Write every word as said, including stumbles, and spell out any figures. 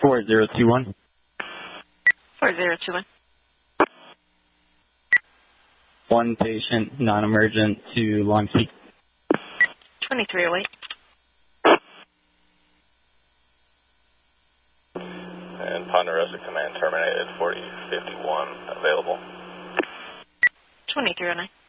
four zero two one. four zero two one. One patient, non-emergent to Long Peak. twenty-three oh eight. And Ponderosa Command terminated, forty fifty-one available. twenty-three oh nine.